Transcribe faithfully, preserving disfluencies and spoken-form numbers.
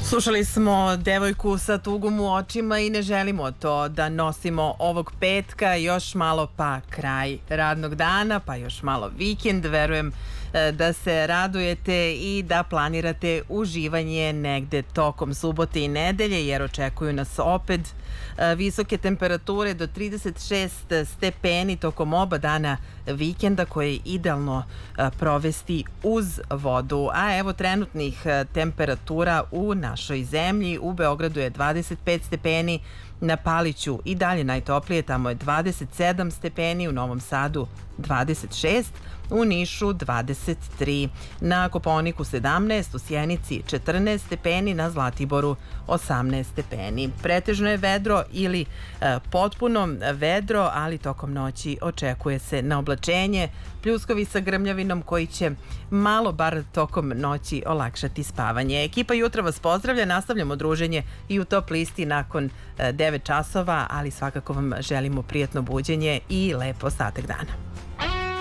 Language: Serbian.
Slušali smo devojku sa tugom u očima i ne želimo to da nosimo ovog petka, još malo pa kraj radnog dana, pa još malo vikend. Verujem da se radujete i da planirate uživanje negde tokom subote i nedelje, jer očekuju nas opet visoke temperature do trideset šest stepeni tokom oba dana vikenda, koje je idealno provesti uz vodu. A evo trenutnih temperatura u našoj zemlji. U Beogradu je dvadeset pet stepeni, na Paliću i dalje najtoplije, tamo je dvadeset sedam stepeni, u Novom Sadu dvadeset šest, u Nišu dvadeset tri, na Kopaoniku sedamnaest, u Sjenici četrnaest stepeni, na Zlatiboru osamnaest stepeni. Pretežno je vedro ili e, potpuno vedro, ali tokom noći očekuje se na oblačenje, pljuskovi sa grmljavinom koji će malo bar tokom noći olakšati spavanje. Ekipa Jutra vas pozdravlja, nastavljamo druženje i u Top listi nakon e, devet časova, ali svakako vam želimo prijatno buđenje i lep ostatak dana.